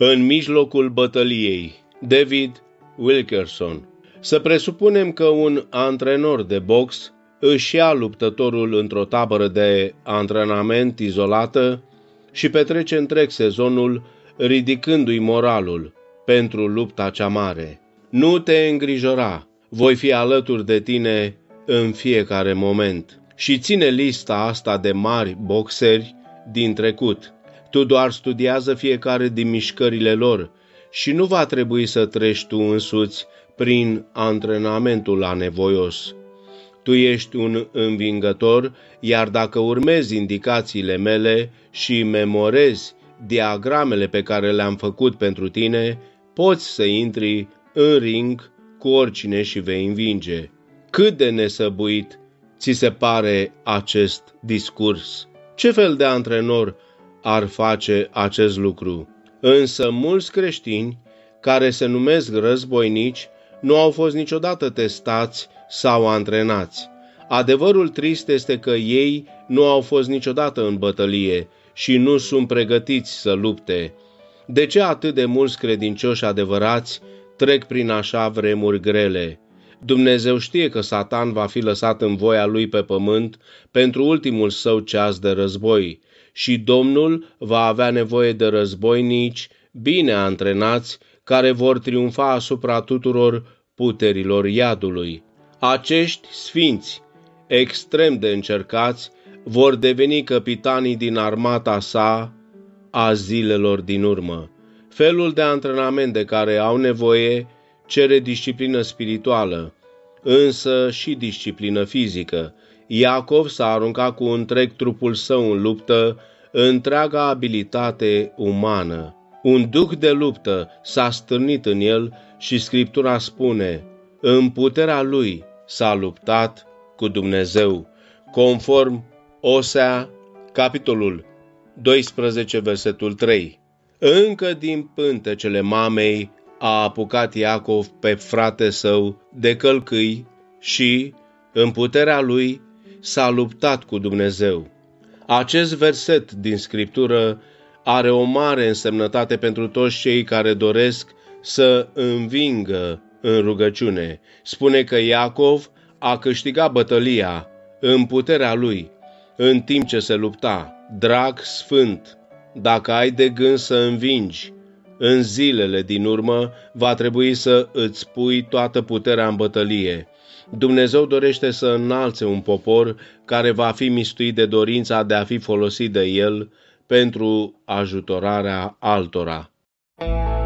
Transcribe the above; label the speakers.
Speaker 1: În mijlocul bătăliei. David Wilkerson. Să presupunem că un antrenor de box își ia luptătorul într-o tabără de antrenament izolată și petrece întreg sezonul ridicându-i moralul pentru lupta cea mare. Nu te îngrijora, voi fi alături de tine în fiecare moment. Și ține lista asta de mari boxeri din trecut. Tu doar studiază fiecare din mișcările lor și nu va trebui să treci tu însuți prin antrenamentul anevoios. Tu ești un învingător, iar dacă urmezi indicațiile mele și memorezi diagramele pe care le-am făcut pentru tine, poți să intri în ring cu oricine și vei învinge. Cât de nesăbuit ți se pare acest discurs? Ce fel de antrenor ar face acest lucru? Însă mulți creștini care se numesc războinici nu au fost niciodată testați sau antrenați. Adevărul trist este că ei nu au fost niciodată în bătălie și nu sunt pregătiți să lupte. De ce atât de mulți credincioși adevărați trec prin așa vremuri grele? Dumnezeu știe că Satan va fi lăsat în voia lui pe pământ pentru ultimul său ceas de război și Domnul va avea nevoie de războinici bine antrenați care vor triumfa asupra tuturor puterilor iadului. Acești sfinți, extrem de încercați, vor deveni capitanii din armata sa a zilelor din urmă. Felul de antrenament de care au nevoie cere disciplină spirituală, însă și disciplină fizică. Iacov s-a aruncat cu întreg trupul său în luptă, întreaga abilitate umană. Un duh de luptă s-a stârnit în el și Scriptura spune: în puterea lui s-a luptat cu Dumnezeu, conform Osea, capitolul 12, versetul 3. Încă din pântecele mamei a apucat Iacov pe frate său de călcâi și, în puterea lui, s-a luptat cu Dumnezeu. Acest verset din Scriptură are o mare însemnătate pentru toți cei care doresc să învingă în rugăciune. Spune că Iacov a câștigat bătălia în puterea lui, în timp ce se lupta. Drag sfânt, dacă ai de gând să învingi, în zilele din urmă va trebui să îți pui toată puterea în bătălie. Dumnezeu dorește să înalțe un popor care va fi mistuit de dorința de a fi folosit de el pentru ajutorarea altora.